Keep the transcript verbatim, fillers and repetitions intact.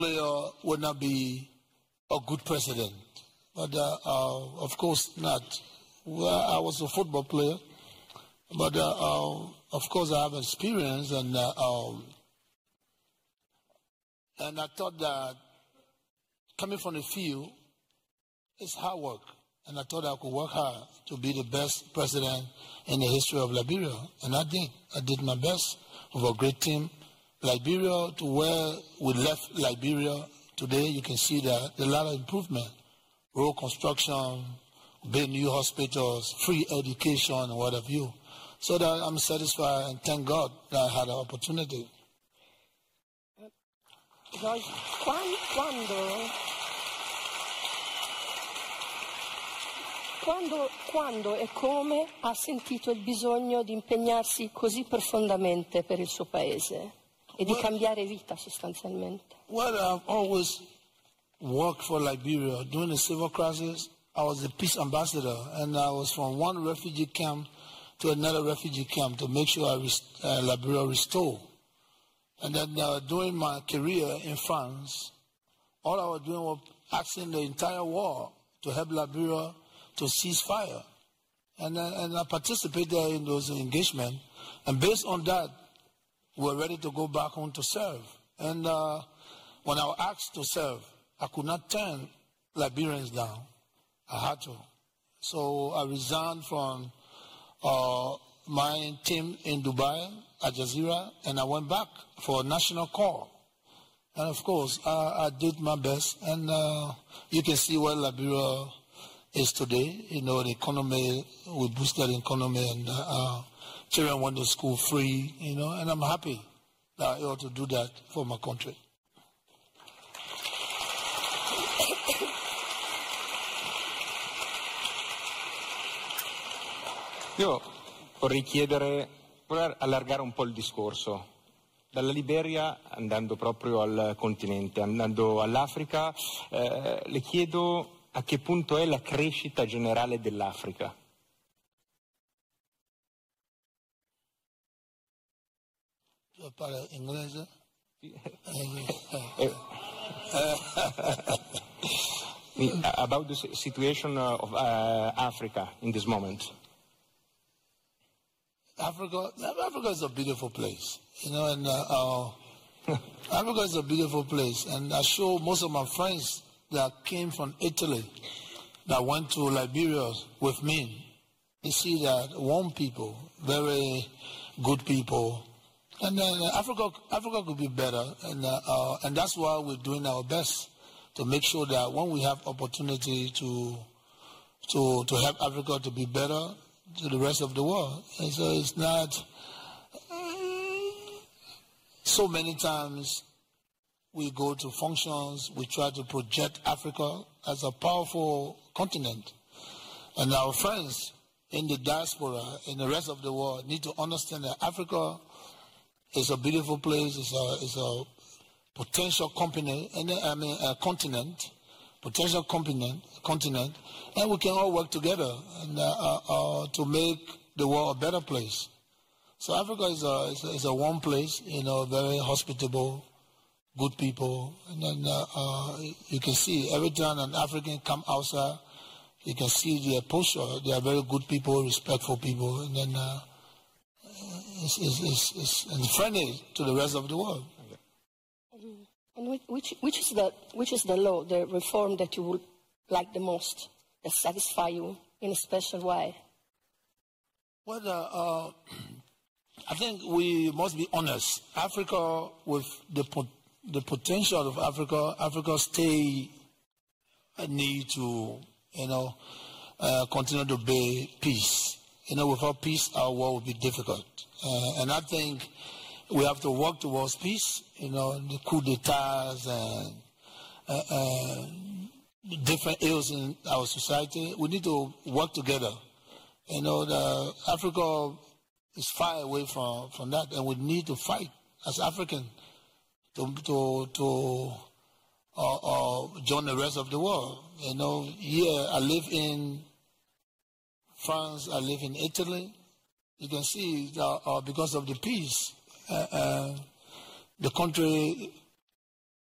player would not be a good president, but uh, uh, of course not. Well, I was a football player, but uh, uh, of course I have experience, and uh, um, and I thought that coming from the field is hard work, and I thought I could work hard to be the best president in the history of Liberia, and I did. I did my best with a great team. Liberia, to where we left Liberia today, you can see that there's a lot of improvement. Road construction, building new hospitals, free education, and what have you. So that I'm satisfied and thank God that I had the opportunity. Joyce, quando, quando, quando e come ha sentito il bisogno di impegnarsi così profondamente per il suo paese? E di cambiare vita sostanzialmente. Well, I've always worked for Liberia. During the civil crisis, I was the peace ambassador, and I was from one refugee camp to another refugee camp to make sure I rest, uh, Liberia restored. And then uh, during my career in France, all I was doing was asking the entire world to help Liberia to cease fire. And, uh, and I participated in those engagements, and based on that, we were ready to go back home to serve. And uh, when I was asked to serve, I could not turn Liberians down. I had to. So I resigned from uh, my team in Dubai, Al Jazeera, and I went back for a national call. And of course, I, I did my best. And uh, you can see where Liberia is today. You know, the economy, we boosted the economy, and uh, children went to school free, you know, and I'm happy that I ought to do that for my country. Io vorrei chiedere, vorrei allargare un po' il discorso. Dalla Liberia, andando proprio al continente, andando all'Africa, eh, le chiedo a che punto è la crescita generale dell'Africa. Para inglés. About the situation of uh, Africa in this moment. Africa, Africa is a beautiful place, you know, and uh, uh, Africa is a beautiful place. And I show most of my friends that came from Italy, that went to Liberia with me. They see that warm people, very good people. And then uh, Africa, Africa could be better, and uh, uh, and that's why we're doing our best to make sure that when we have opportunity to to to help Africa to be better to the rest of the world. And so it's not so many times we go to functions, we try to project Africa as a powerful continent, and our friends in the diaspora in the rest of the world need to understand that Africa. It's a beautiful place. It's a, it's a potential company, and I mean a continent, potential continent, continent, and we can all work together and, uh, uh, uh, to make the world a better place. So Africa is a, is a, is a warm place, you know, very hospitable, good people, and then uh, uh, you can see every time an African come outside, you can see their posture. They are very good people, respectful people, and then. Uh, It's, it's, it's, it's friendly to the rest of the world. And which, which, is the, which is the law, the reform that you would like the most, that satisfy you in a special way? Well, uh, uh, I think we must be honest. Africa, with the, the potential of Africa, Africa stay need to, you know, uh, continue to be peace. You know, without peace, our world will be difficult. Uh, and I think we have to work towards peace, you know, the coup d'etats and uh, uh, different ills in our society. We need to work together. You know, the, Africa is far away from, from that, and we need to fight as Africans to, to, to uh, uh, join the rest of the world. You know, here I live in France, I live in Italy. You can see that uh, because of the peace, uh, uh, the country